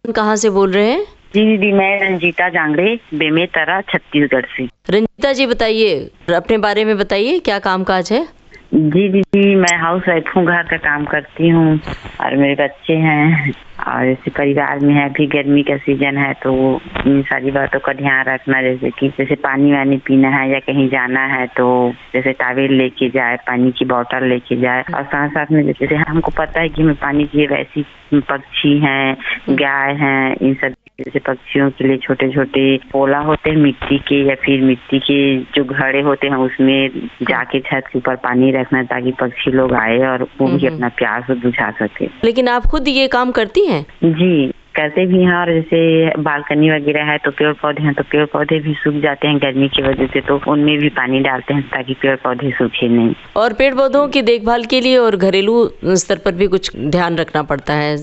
कहाँ से बोल रहे हैं? जी दीदी, मैं रंजीता जांगड़े, बेमेतरा, छत्तीसगढ़ से। रंजीता जी बताइए, अपने बारे में बताइए, क्या काम काज है? जी दीदी, मैं हाउस वाइफ हूँ, घर का काम करती हूँ और मेरे बच्चे हैं और जैसे परिवार में है। अभी गर्मी का सीजन है तो इन सारी बातों का ध्यान रखना, जैसे पानी वानी पीना है या कहीं जाना है तो जैसे टॉवेल लेके जाए, पानी की बोतल लेके जाए। और साथ साथ में जैसे हमको पता है कि हमें पानी चाहिए, वैसी पक्षी हैं, गाय हैं, इन सब जैसे पक्षियों के लिए छोटे छोटे पोला होते हैं मिट्टी के, या फिर मिट्टी के जो घड़े होते हैं उसमें जाके छत के ऊपर पानी रखना, ताकि पक्षी लोग आए और वो भी अपना प्यास बुझा सके। लेकिन आप खुद ये काम करती हैं? जी करते भी हैं। और जैसे बालकनी वगैरह है तो पेड़ पौधे हैं, तो पेड़ पौधे भी सूख जाते हैं गर्मी की वजह से, तो उनमें भी पानी डालते हैं ताकि पेड़ पौधे सूखे नहीं। और पेड़ पौधों की देखभाल के लिए और घरेलू स्तर पर भी कुछ ध्यान रखना पड़ता है।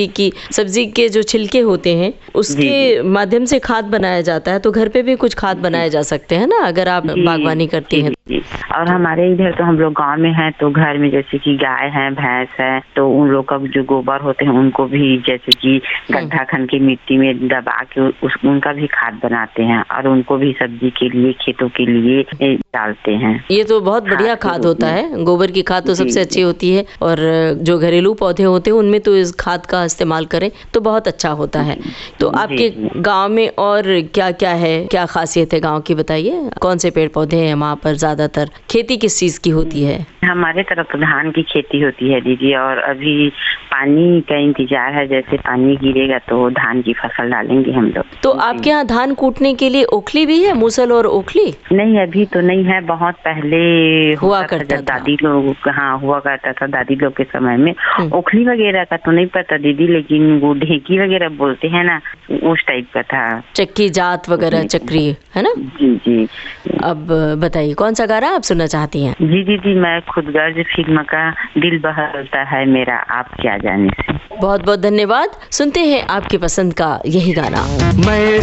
सब्जी के जो छिलके होते हैं उसके माध्यम से खाद बनाया जाता है, तो घर पे भी कुछ खाद बनाए जा सकते हैं ना, अगर आप बागवानी करती हैं। और हमारे इधर तो हम लोग गांव में हैं, तो घर में जैसे कि गाय है, भैंस है, तो उन लोग का जो गोबर होते हैं उनको भी जैसे कि गड्ढा खन के मिट्टी में दबा के उनका भी खाद बनाते हैं और उनको भी सब्जी के लिए, खेतों के लिए डालते हैं। ये तो बहुत बढ़िया खाद होता है। गोबर की खाद तो सबसे अच्छी होती है, और जो घरेलू पौधे होते हैं उनमें तो इस खाद का इस्तेमाल करें तो बहुत अच्छा होता है। तो आपके गाँव में और क्या क्या है, क्या खासियत है गाँव की, बताइए। कौन से पेड़ पौधे हैं वहाँ पर? ज्यादातर खेती किस चीज की होती है? हमारे तरफ तो धान की खेती होती है दीदी, और अभी पानी का इंतजार है, जैसे पानी गिरेगा तो धान की फसल डालेंगे हम लोग। तो आपके यहाँ धान कूटने के लिए ओखली भी है, मूसल और ओखली? नहीं, अभी तो नहीं है, बहुत पहले हुआ करता था। दादी लोग, हाँ हुआ करता था दादी लोग के समय में। ओखली वगैरह का तो नहीं पता दीदी, लेकिन वो ढेकी वगैरह बोलते हैं ना, उस टाइप का था। चक्की जात वगैरह, चक्री, है ना? जी जी। अब बताइए कौन सा गाना आप सुनना चाहती हैं? जी दीदी, मैं खुदगर्ज फिल्म का दिल बहलता है मेरा आप क्या जाने से। बहुत बहुत धन्यवाद। सुनते हैं आपकी पसंद का यही गाना। मैं